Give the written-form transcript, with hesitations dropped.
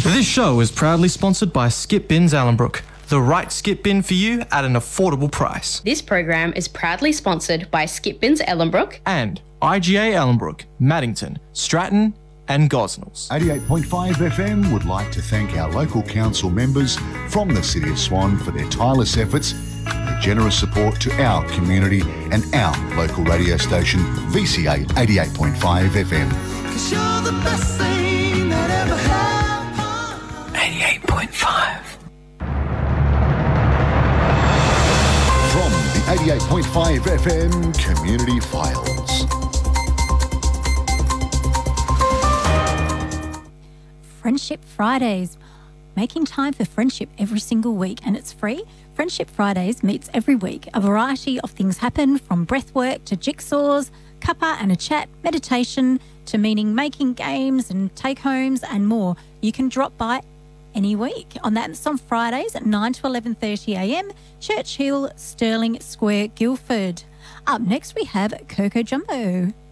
This show is proudly sponsored by Skip Bins Allenbrook, the right skip bin for you at an affordable price. This program is proudly sponsored by Skip Bins Ellenbrook and IGA Ellenbrook, Maddington, Stratton and Gosnells. 88.5 FM would like to thank our local council members from the City of Swan for their tireless efforts, their generous support to our community and our local radio station, VCA 88.5 FM. 'Cause you're the best thing that ever happened. 88.5. From the 88.5 FM Community Files. Friendship Fridays. Making time for friendship every single week, and it's free. Friendship Fridays meets every week. A variety of things happen, from breathwork to jigsaws, cuppa and a chat, meditation to meaning making games and take-homes and more. You can drop by any week. That's on Fridays at 9 to 11:30am, Churchill, Stirling Square, Guildford. Up next we have Coco Jumbo.